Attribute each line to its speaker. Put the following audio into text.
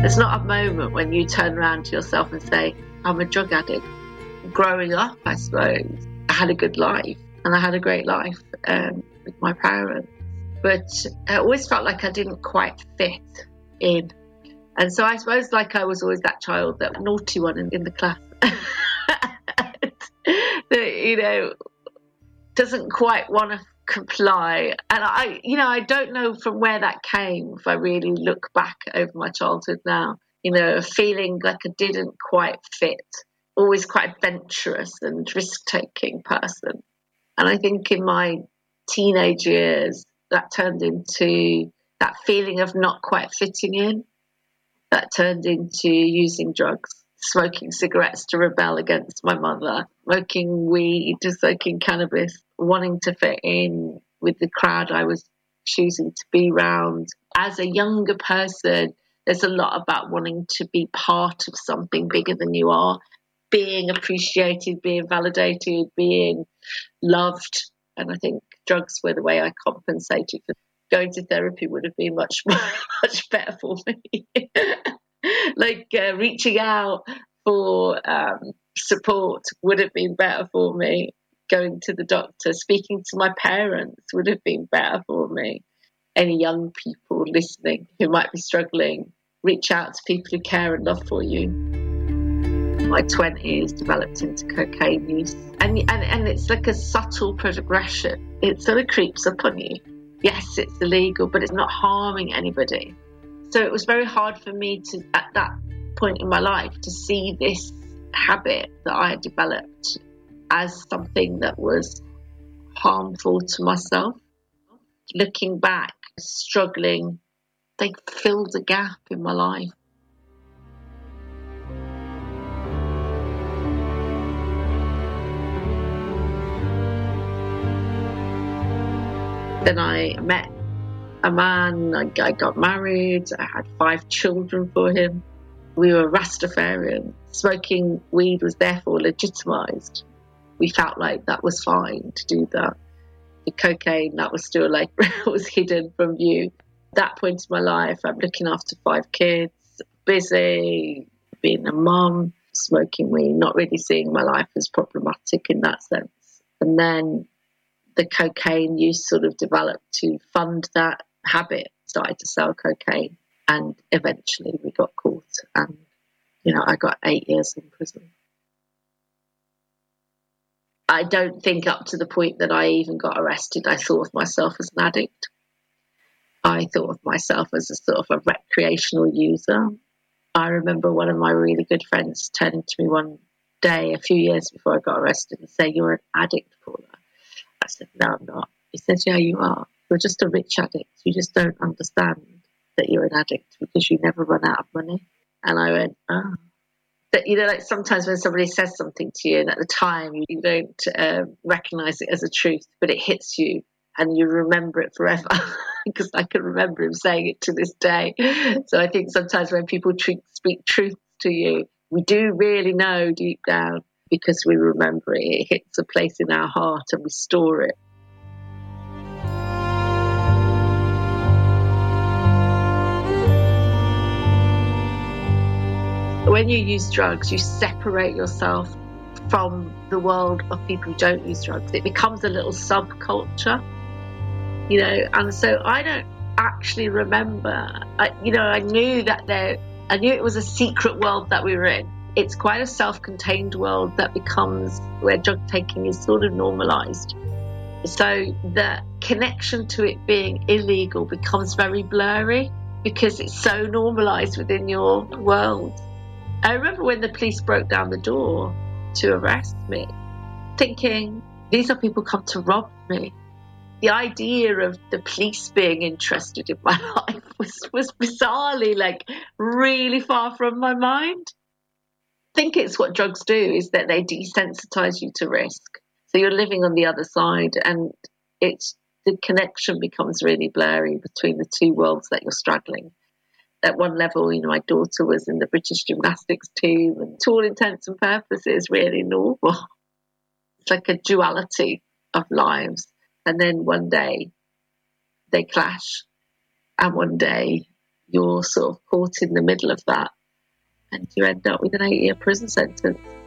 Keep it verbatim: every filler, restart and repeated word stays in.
Speaker 1: There's not a moment when you turn around to yourself and say, I'm a drug addict. Growing up, I suppose, I had a good life, and I had a great life um, with my parents. But I always felt like I didn't quite fit in. And so I suppose like I was always that child, that naughty one in, in the class. that, you know, doesn't quite want to comply. And I, you know, I don't know from where that came, if I really look back over my childhood now, you know, feeling like I didn't quite fit, always quite adventurous and risk-taking person. And I think in my teenage years, that turned into that feeling of not quite fitting in, that turned into using drugs, smoking cigarettes to rebel against my mother, smoking weed, smoking cannabis, wanting to fit in with the crowd I was choosing to be around. As a younger person, there's a lot about wanting to be part of something bigger than you are, being appreciated, being validated, being loved. And I think drugs were the way I compensated for going to therapy. Would have been much, much better for me. Like uh, reaching out for um, support would have been better for me. Going to the doctor, speaking to my parents would have been better for me. Any young people listening who might be struggling, reach out to people who care and love for you. My twenties developed into cocaine use, and, and and it's like a subtle progression. It sort of creeps up on you. Yes, it's illegal, but it's not harming anybody. So it was very hard for me to, at that point in my life, to see this habit that I had developed as something that was harmful to myself. Looking back, struggling, they filled a gap in my life. Then I met a man, I, I got married, I had five children for him. We were Rastafarian. Smoking weed was therefore legitimised. We felt like that was fine to do that. The cocaine, that was still like, was hidden from view. At that point in my life, I'm looking after five kids, busy, being a mum, smoking weed, not really seeing my life as problematic in that sense. And then the cocaine use sort of developed to fund that habit, started to sell cocaine, and eventually we got caught, and you know, I got eight years in prison. I don't think up to the point that I even got arrested I thought of myself as an addict. I thought of myself as a sort of a recreational user. I remember one of my really good friends turning to me one day a few years before I got arrested and saying, "You're an addict, Paula." I said, "No, I'm not." He said, "Yeah, you are. You're just a rich addict. You just don't understand that you're an addict because you never run out of money." And I went, "Oh." But, you know, like sometimes when somebody says something to you and at the time you, you don't uh, recognise it as a truth, but it hits you and you remember it forever. Because I can remember him saying it to this day. So I think sometimes when people treat, speak truth to you, we do really know deep down because we remember it. It hits a place in our heart and we store it. When you use drugs, you separate yourself from the world of people who don't use drugs. It becomes a little subculture, you know, and so I don't actually remember, I, you know, I knew that there, I knew it was a secret world that we were in. It's quite a self-contained world that becomes where drug taking is sort of normalized. So the connection to it being illegal becomes very blurry because it's so normalized within your world. I remember when the police broke down the door to arrest me, thinking, these are people come to rob me. The idea of the police being interested in my life was, was bizarrely, like, really far from my mind. I think it's what drugs do, is that they desensitize you to risk. So you're living on the other side, and it's the connection becomes really blurry between the two worlds that you're straddling. At one level, you know, my daughter was in the British gymnastics team, and to all intents and purposes, really normal. It's like a duality of lives. And then one day they clash, and one day you're sort of caught in the middle of that, and you end up with an eight-year prison sentence.